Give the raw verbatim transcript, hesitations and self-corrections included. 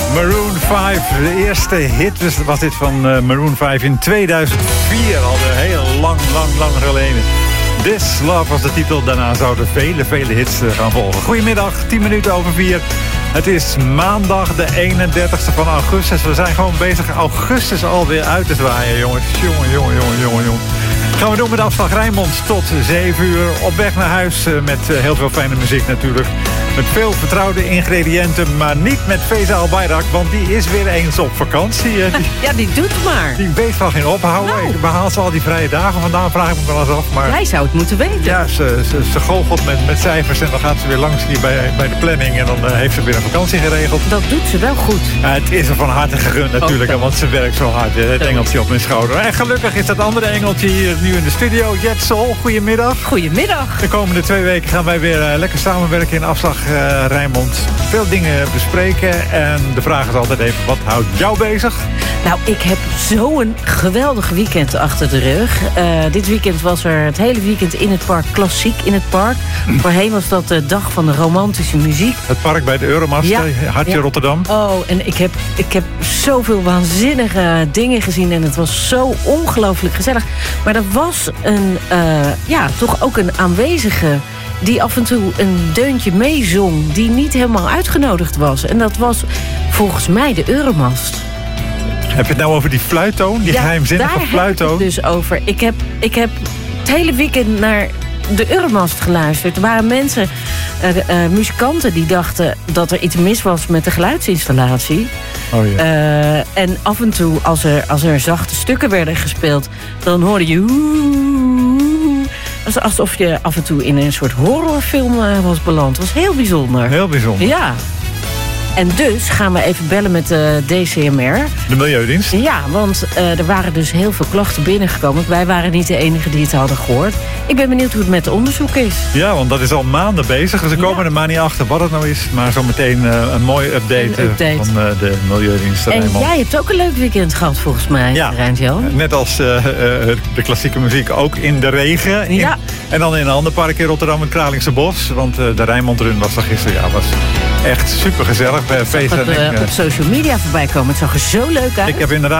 Maroon vijf, de eerste hit was dit van uh, Maroon vijf in tweeduizend vier. Al heel lang, lang, lang geleden. This Love was de titel. Daarna zouden vele, vele hits uh, gaan volgen. Goedemiddag, tien minuten over vier. Het is maandag de eenendertigste van augustus. We zijn gewoon bezig augustus alweer uit te zwaaien, jongens. Jongen, jongen, jongen, jongen, jongen. Gaan we doen met afslag Rijnmond tot zeven uur. Op weg naar huis met heel veel fijne muziek natuurlijk. Met veel vertrouwde ingrediënten, maar niet met Feza Albayrak, want die is weer eens op vakantie. Die, ja, die doet maar. Die weet wel geen ophouden. Nou. Waar haalt ze al die vrije dagen vandaan, vraag ik me wel eens af. Maar jij zou het moeten weten. Ja, ze, ze, ze goochelt met, met cijfers en dan gaat ze weer langs hier bij, bij de planning en dan uh, heeft ze weer een vakantie geregeld. Dat doet ze wel goed. Uh, het is er van harte gegund natuurlijk, oh, want ze werkt zo hard. Hè, het engeltje op mijn schouder. En gelukkig is dat andere engeltje hier nu in de studio. Jet Sol, goedemiddag. Goedemiddag. De komende twee weken gaan wij weer uh, lekker samenwerken in afslag uh, Rijnmond. Veel dingen bespreken en de vraag is altijd even, wat houdt jou bezig? Nou, ik heb zo'n geweldig weekend achter de rug. Uh, dit weekend was er het hele weekend in het park Klassiek in het park. Voorheen was dat de dag van de romantische muziek. Het park bij de Euromast, ja, hartje ja. Rotterdam. Oh, en ik heb, ik heb zoveel waanzinnige dingen gezien en het was zo ongelooflijk gezellig. Maar er was een, uh, ja, toch ook een aanwezige die af en toe een deuntje meezong, die niet helemaal uitgenodigd was. En dat was volgens mij de Euromast. Heb je het nou over die fluittoon? Die ja, geheimzinnige fluittoon? Daar heb ik het dus over. Ik heb, ik heb het hele weekend naar de Euromast geluisterd. Er waren mensen, uh, uh, muzikanten, die dachten dat er iets mis was met de geluidsinstallatie. Oh ja. Uh, en af en toe, als er, als er zachte stukken werden gespeeld, dan hoorde je alsof je af en toe in een soort horrorfilm uh, was beland. Dat was heel bijzonder. Heel bijzonder. Ja. En dus gaan we even bellen met de D C M R. De Milieudienst? Ja, want uh, er waren dus heel veel klachten binnengekomen. Wij waren niet de enige die het hadden gehoord. Ik ben benieuwd hoe het met het onderzoek is. Ja, want dat is al maanden bezig. Dus ze komen ja. er maar niet achter wat het nou is. Maar zometeen uh, een mooie update, een update. van uh, de Milieudienst. En Rijnmond. Jij hebt ook een leuk weekend gehad volgens mij, ja. Rijntjan. Net als uh, uh, de klassieke muziek ook in de regen. In, ja. En dan in een ander park in Rotterdam, het Kralingse Bos. Want uh, de Rijnmondrun was er gisteren. Ja, was echt super gezellig. Ik zag het uh, op social media voorbij komen. Het zag er zo leuk uit. Ik heb inderdaad